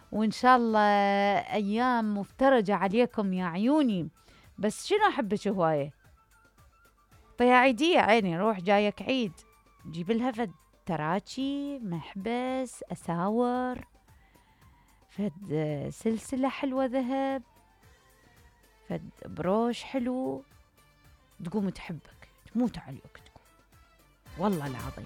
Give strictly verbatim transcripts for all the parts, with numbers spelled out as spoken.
وإن شاء الله أيام مفترجة عليكم يا عيوني. بس شنو أحبك هواية؟ طيب عيدية عيني، روح جايك عيد، جيب لها فد تراتشي، محبس، أساور، فد سلسلة حلوة ذهب، فد بروش حلو، تقوم تحبك تموت عليك تقوم، والله العظيم.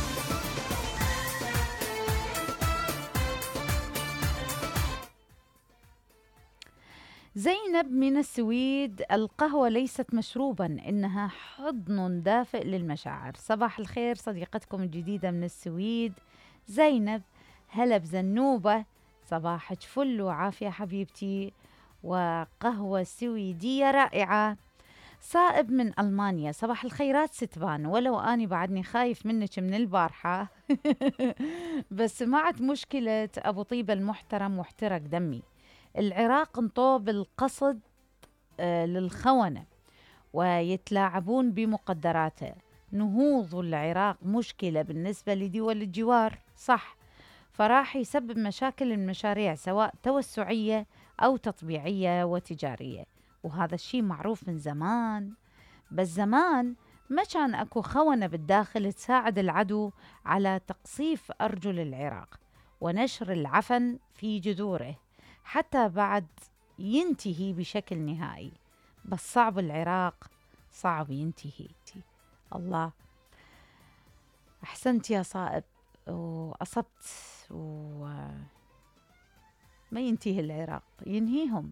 زينب من السويد: القهوة ليست مشروبا، إنها حضن دافئ للمشاعر. صباح الخير صديقتكم الجديدة من السويد زينب. هلا بزنوبة، صباحك فل وعافية حبيبتي، وقهوة سويدية رائعة. صائب من ألمانيا: صباح الخيرات ستبان، ولو أني بعدني خايف منك من البارحة بس سمعت مشكلة أبو طيبة المحترم واحترق دمي. العراق انطوب القصد آه، للخونة ويتلاعبون بمقدراته. نهوض العراق مشكلة بالنسبة لدول الجوار، صح، فراح يسبب مشاكل المشاريع سواء توسعية أو تطبيعية وتجارية، وهذا الشيء معروف من زمان. بس زمان ما كان أكو خونة بالداخل تساعد العدو على تقصيف أرجل العراق ونشر العفن في جذوره حتى بعد ينتهي بشكل نهائي. بس صعب العراق، صعب ينتهي. الله، أحسنت يا صائب وأصبت. وما ينتهي العراق، ينهيهم.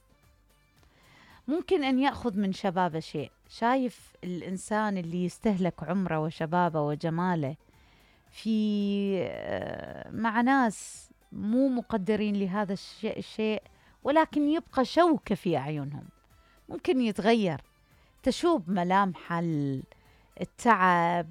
ممكن أن يأخذ من شبابه شيء. شايف الإنسان اللي يستهلك عمره وشبابه وجماله في آه، مع ناس مو مقدرين لهذا الشيء, الشيء ولكن يبقى شوكة في أعينهم، ممكن يتغير، تشوب ملامح ال- التعب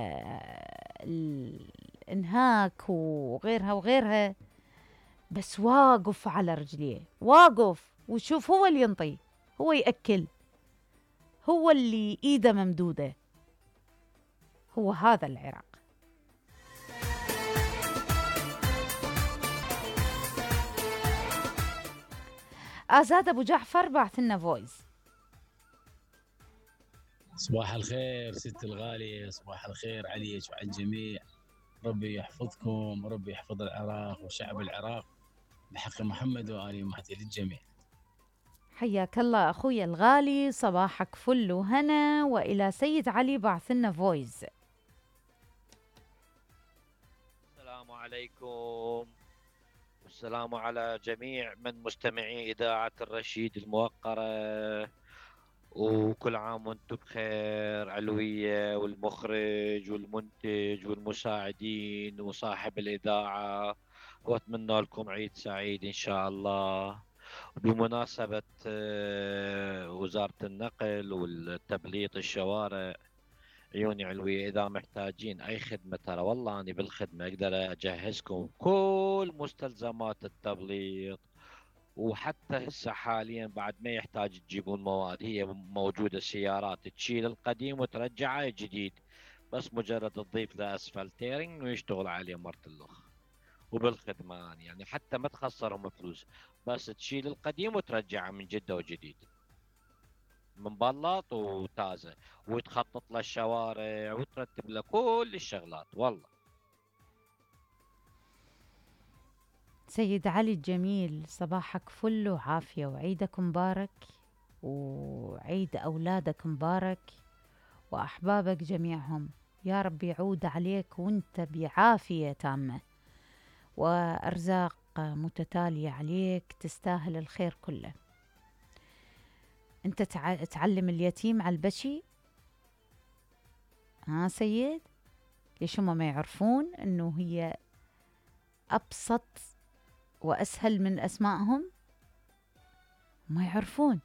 والإنهاك وغيرها وغيرها، بس واقف على رجليه، واقف وشوف هو اللي ينطي، هو يأكل، هو اللي إيده ممدودة. هو هذا العراق. آزاد أبو جعفر بعث لنا فويس. صباح الخير ست الغالية، صباح الخير عليك وعلى الجميع. ربي يحفظكم، ربي يحفظ العراق وشعب العراق بحق محمد وآل محمد للجميع. حياك الله أخوي الغالي، صباحك فل وهنا. وإلى سيد علي بعث لنا فويس. السلام عليكم، والسلام على جميع من مستمعي إذاعة الرشيد الموقرة، وكل عام وانتم بخير، علوية والمخرج والمنتج والمساعدين وصاحب الإذاعة، وأتمنى لكم عيد سعيد إن شاء الله. بمناسبة آه، وزارة النقل والتبليط الشوارع، عيوني علوية، إذا محتاجين أي خدمة ترى والله أنا بالخدمة أقدر أجهزكم كل مستلزمات التبليط. وحتى هسه حاليا بعد ما يحتاج تجيبون مواد، هي موجودة سيارات تشيل القديم وترجعه جديد، بس مجرد تضيف له اسفلتيرنج ويشتغل عليه مرتلخ. وبالخدمة أنا يعني حتى ما تخسرهم فلوس، بس تشيل القديم وترجعه من جدة وجديد، مبلط وتازة، وتخطط له الشوارع وترتب له كل الشغلات والله. سيد علي الجميل، صباحك فل وعافية، وعيدك مبارك، وعيد أولادك مبارك، وأحبابك جميعهم يا رب يعود عليك وانت بعافية تامة وأرزاق متتالية عليك، تستاهل الخير كله. انت تع... تعلم اليتيم على البشي، ها سيد؟ ليش هم ما يعرفون انه هي ابسط واسهل من اسمائهم؟ ما يعرفون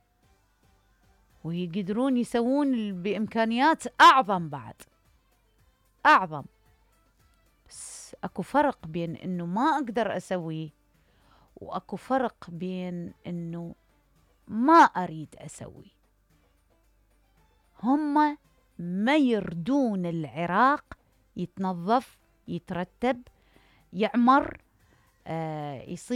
ويقدرون يسوون بامكانيات اعظم، بعد اعظم. بس اكو فرق بين انه ما اقدر اسويه، واكو فرق بين انه ما اريد اسوي. هم ما يردون العراق يتنظف، يترتب، يعمر، آه يصير